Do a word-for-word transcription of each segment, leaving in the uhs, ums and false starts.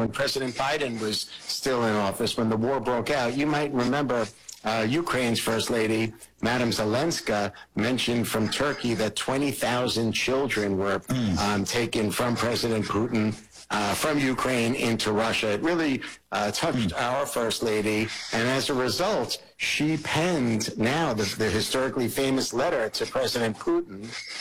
when President Biden was still in office, when the war broke out. You might remember uh, Ukraine's First Lady, Madam Zelenska, mentioned from Turkey that twenty thousand children were mm. um, taken from President Putin Uh, from Ukraine into Russia. It really uh, touched mm. our First Lady, and as a result, she penned now the, the historically famous letter to President Putin,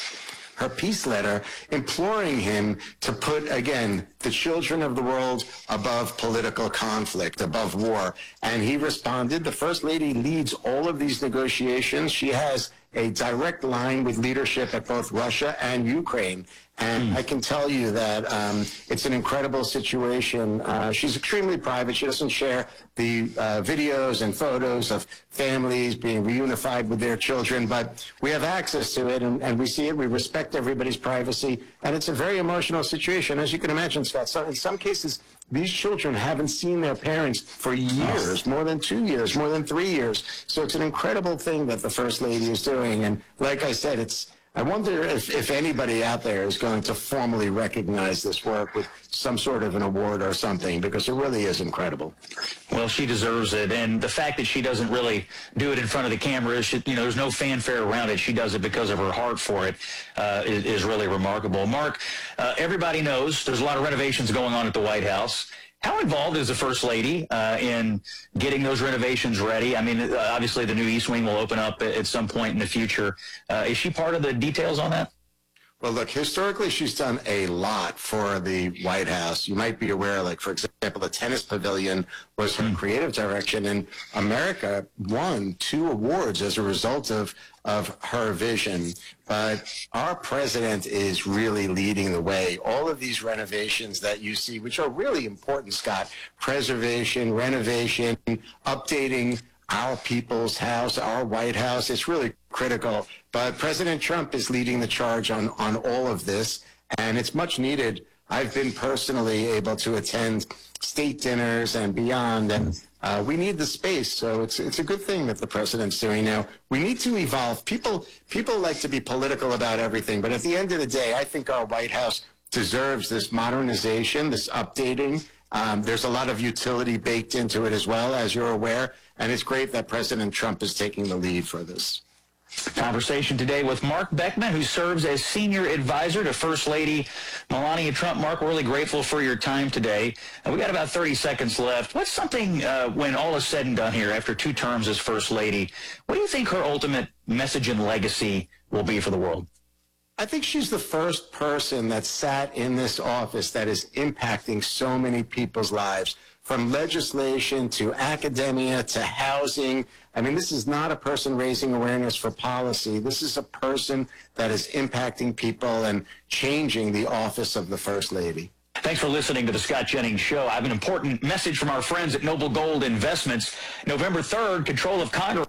her peace letter, imploring him to put, again, the children of the world above political conflict, above war. And he responded. The First Lady leads all of these negotiations. She has a direct line with leadership at both Russia and Ukraine. And mm. I can tell you that um, it's an incredible situation. Uh, she's extremely private. She doesn't share the uh, videos and photos of families being reunified with their children, but we have access to it, and, and we see it. We respect everybody's privacy, and it's a very emotional situation. As you can imagine, Scott, so in some cases, these children haven't seen their parents for years, more than two years, more than three years. So it's an incredible thing that the First Lady is doing, and like I said, it's I wonder if, if anybody out there is going to formally recognize this work with some sort of an award or something, because it really is incredible. Well, she deserves it, and the fact that she doesn't really do it in front of the camera, she, you know, there's no fanfare around it. She does it because of her heart for it, uh, is, is really remarkable. Mark, uh, everybody knows there's a lot of renovations going on at the White House. How involved is the First Lady uh, in getting those renovations ready? I mean, obviously the new East Wing will open up at some point in the future. Uh, is she part of the details on that? Well, look, historically, she's done a lot for the White House. You might be aware, like, for example, the tennis pavilion was her mm. creative direction, and America won two awards as a result of, of her vision. But our president is really leading the way. All of these renovations that you see, which are really important, Scott, preservation, renovation, updating our people's house, our White House, it's really critical. But President Trump is leading the charge on, on all of this, and it's much needed. I've been personally able to attend state dinners and beyond, and uh, we need the space. So it's it's a good thing that the president's doing now. We need to evolve. People people like to be political about everything, but at the end of the day, I think our White House deserves this modernization, this updating. Um, there's a lot of utility baked into it as well, as you're aware, and it's great that President Trump is taking the lead for this. Conversation today with Mark Beckman, who serves as senior advisor to First Lady Melania Trump. Mark, we're really grateful for your time today. Uh, we got about thirty seconds left. What's something, uh, when all is said and done here, after two terms as First Lady, what do you think her ultimate message and legacy will be for the world? I think she's the first person that sat in this office that is impacting so many people's lives, from legislation to academia to housing. I mean, this is not a person raising awareness for policy. This is a person that is impacting people and changing the office of the First Lady. Thanks for listening to the Scott Jennings Show. I have an important message from our friends at Noble Gold Investments. November third, control of Congress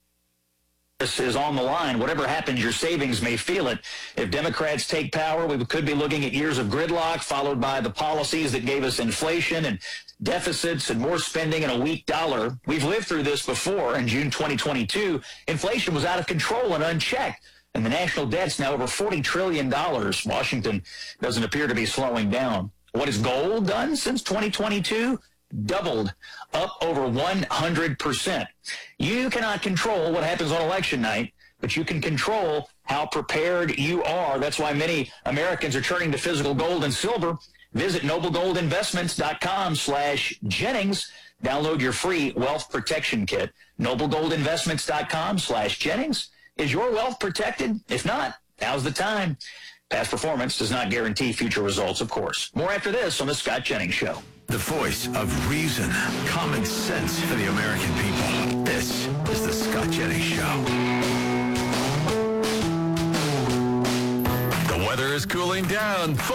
is on the line. Whatever happens, your savings may feel it. If Democrats take power, we could be looking at years of gridlock, followed by the policies that gave us inflation and deficits and more spending and a weak dollar. We've lived through this before. In June twenty twenty-two, inflation was out of control and unchecked, and the national debt's now over forty trillion dollars. Washington doesn't appear to be slowing down. What has gold done since twenty twenty-two? Doubled, up over one hundred percent. You cannot control what happens on election night, but you can control how prepared you are. That's why many Americans are turning to physical gold and silver. Visit noble gold investments dot com slash Jennings. Download your free wealth protection kit. noble gold investments dot com slash Jennings. Is your wealth protected? If not, now's the time. Past performance does not guarantee future results, of course. More after this on The Scott Jennings Show. The voice of reason, common sense for the American people. This is The Scott Jennings Show. The weather is cooling down.